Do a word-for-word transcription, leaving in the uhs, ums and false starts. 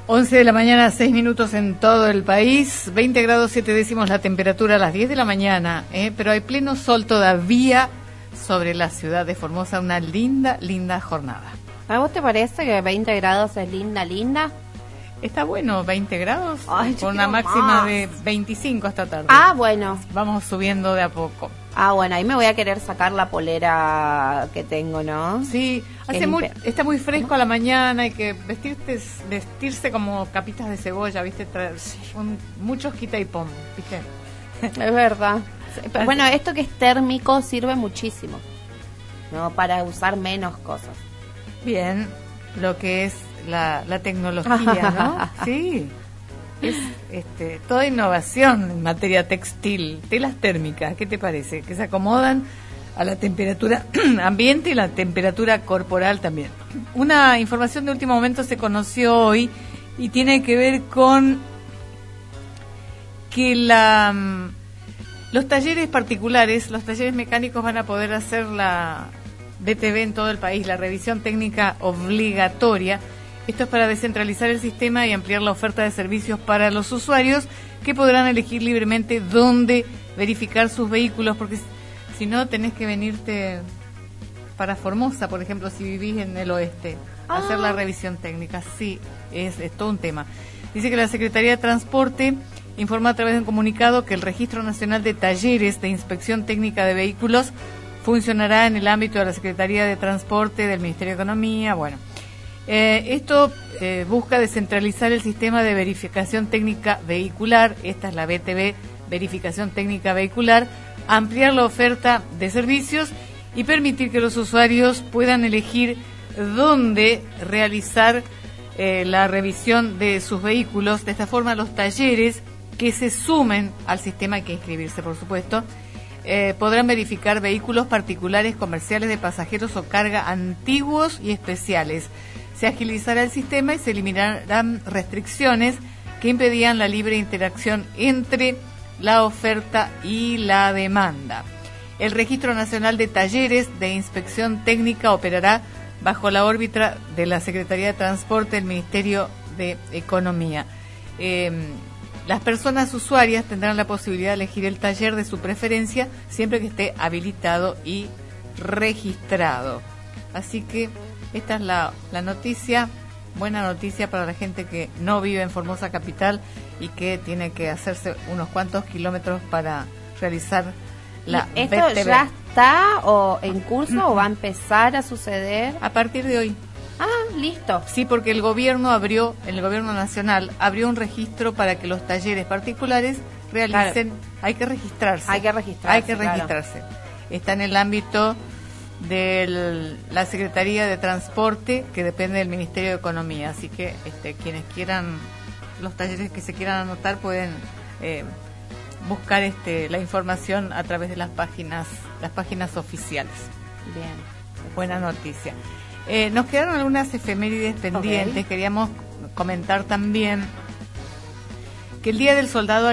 once de la mañana, seis minutos en todo el país, veinte grados siete décimos la temperatura a las diez de la mañana, ¿eh? Pero hay pleno sol todavía sobre la ciudad de Formosa, una linda, linda jornada. ¿A vos te parece que veinte grados es linda, linda? Está bueno, veinte grados, Ay, con una máxima más. de veinticinco esta tarde. Ah, bueno. Vamos subiendo de a poco. Ah, bueno, ahí me voy a querer sacar la polera que tengo, ¿no? Sí, hace muy, está muy fresco a la mañana, hay que vestirte, vestirse como capitas de cebolla, ¿viste? Traer un, muchos quita y pon, ¿viste? Es verdad. Pero bueno, esto que es térmico sirve muchísimo, ¿no? Para usar menos cosas. Bien, lo que es la, la tecnología, ¿no? Sí, es este, toda innovación en materia textil, telas térmicas, ¿qué te parece? Que se acomodan a la temperatura ambiente y la temperatura corporal también. Una información de último momento se conoció hoy y tiene que ver con que la, los talleres particulares, los talleres mecánicos van a poder hacer la B T V en todo el país, la revisión técnica obligatoria. Esto es para descentralizar el sistema y ampliar la oferta de servicios para los usuarios que podrán elegir libremente dónde verificar sus vehículos, porque si no tenés que venirte para Formosa, por ejemplo, si vivís en el oeste, a ah. hacer la revisión técnica. Sí, es, es todo un tema. Dice que la Secretaría de Transporte informa a través de un comunicado que el Registro Nacional de Talleres de Inspección Técnica de Vehículos funcionará en el ámbito de la Secretaría de Transporte, del Ministerio de Economía, bueno. Eh, esto eh, busca descentralizar el sistema de verificación técnica vehicular, esta es la B T V, verificación técnica vehicular, ampliar la oferta de servicios y permitir que los usuarios puedan elegir dónde realizar eh, la revisión de sus vehículos. De esta forma, los talleres que se sumen al sistema, hay que inscribirse por supuesto, eh, podrán verificar vehículos particulares, comerciales, de pasajeros o carga antiguos y especiales. Se agilizará el sistema y se eliminarán restricciones que impedían la libre interacción entre la oferta y la demanda. El Registro Nacional de Talleres de Inspección Técnica operará bajo la órbita de la Secretaría de Transporte del Ministerio de Economía. Eh, las personas usuarias tendrán la posibilidad de elegir el taller de su preferencia siempre que esté habilitado y registrado. Así que esta es la, la noticia, buena noticia para la gente que no vive en Formosa Capital y que tiene que hacerse unos cuantos kilómetros para realizar la ¿Esto B T V. Ya está o en curso o va a empezar a suceder? A partir de hoy. Ah, listo. Sí, porque el gobierno abrió, el gobierno nacional abrió un registro para que los talleres particulares realicen, claro. hay que registrarse. Hay que registrarse. Hay que registrarse. Claro. Está en el ámbito de la Secretaría de Transporte, que depende del Ministerio de Economía, así que este, quienes quieran, los talleres que se quieran anotar pueden eh, buscar este, la información a través de las páginas, las páginas oficiales. Bien, buena noticia. Eh, nos quedaron algunas efemérides pendientes. Okay. Queríamos comentar también que el Día del Soldado